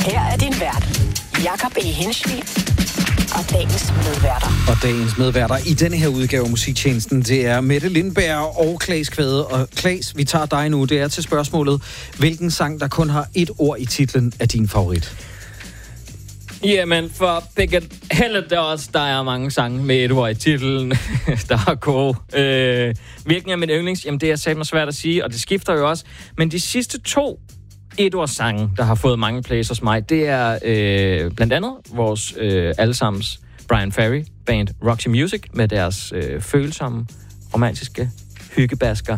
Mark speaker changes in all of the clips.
Speaker 1: Her er din vært, Jakob E. Hinschvig, og dagens medværter.
Speaker 2: Og dagens medværter i denne her udgave af Musiktjenesten, det er Mette Lindberg og Claes Kvade. Og Claes, vi tager dig nu. Det er til spørgsmålet, hvilken sang, der kun har et ord i titlen, er din favorit?
Speaker 3: Jamen, for begge helledørs, der er mange sange med et ord i titlen, der er gode. Hvilken er min yndlings? Jamen, det er satme svært at sige, og det skifter jo også. Men de sidste 2 etordsange, der har fået mange plays hos mig, det er blandt andet vores allesammens Brian Ferry band Roxy Music med deres følsomme, romantiske hyggebasker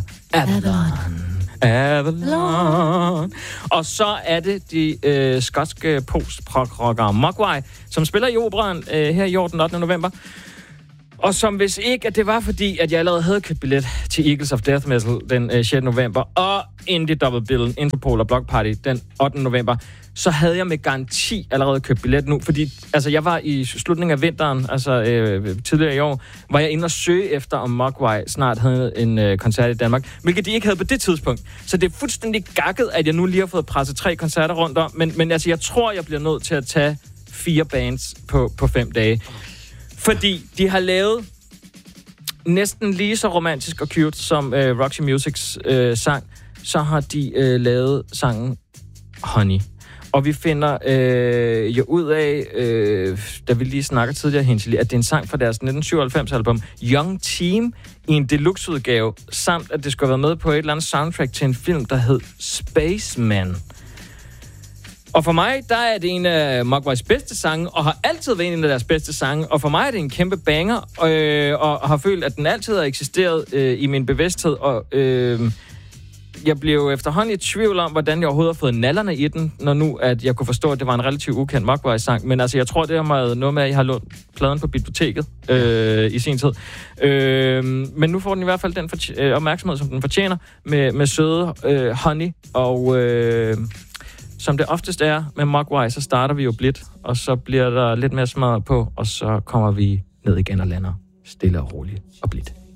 Speaker 3: Avalon. Og så er det de skotske post-prog-rockere Mogwai, som spiller i Operaen her i år den 8. november. Og som hvis ikke, at det var fordi, at jeg allerede havde købt billet til Eagles of Death Metal den 6. november, og Indie Double Bill, Interpol og Block Party den 8. november, så havde jeg med garanti allerede købt billet nu, fordi altså, jeg var i slutningen af vinteren, altså tidligere i år, var jeg inde og søge efter, om Mogwai snart havde en koncert i Danmark, hvilket de ikke havde på det tidspunkt. Så det er fuldstændig gakket, at jeg nu lige har fået presset 3 koncerter rundt om, men altså, jeg tror, jeg bliver nødt til at tage 4 bands på 5 dage. Fordi de har lavet næsten lige så romantisk og cute som Roxy Musics sang, så har de lavet sangen Honey. Og vi finder jo ud af, da vi lige snakker tidligere, Hinsley, at det er en sang fra deres 1997-album Young Team i en deluxe-udgave, samt at det skulle være med på et eller andet soundtrack til en film, der hed Spaceman. Og for mig, der er det en af Mogwais bedste sange, og har altid været en af deres bedste sange. Og for mig er det en kæmpe banger, og har følt, at den altid har eksisteret i min bevidsthed. Og jeg blev efterhånden i tvivl om, hvordan jeg overhovedet har fået nallerne i den, når nu at jeg kunne forstå, at det var en relativt ukendt Mogwai-sang. Men altså, jeg tror, det er noget med, at jeg har lånt pladen på biblioteket i sin tid. Men nu får den i hvert fald den opmærksomhed, som den fortjener, med søde Honey og... Som det oftest er med Mogwai, så starter vi jo blidt, og så bliver der lidt mere smadret på, og så kommer vi ned igen og lander stille og roligt og blidt